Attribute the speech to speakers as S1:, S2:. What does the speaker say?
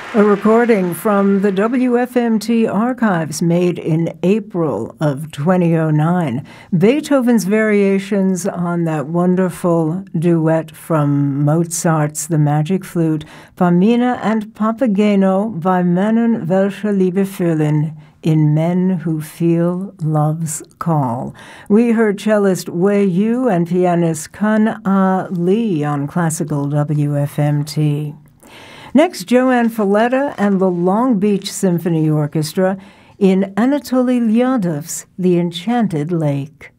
S1: A recording from the WFMT archives made in April of 2009. Beethoven's variations on that wonderful duet from Mozart's The Magic Flute, Pamina and Papageno by Männen welche Liebe fühlen, in Men Who Feel Love's Call. We heard cellist Wei Yu and pianist Kun Ah Lee on classical WFMT. Next, Joanne Falletta and the Long Beach Symphony Orchestra in Anatoly Lyadov's The Enchanted Lake.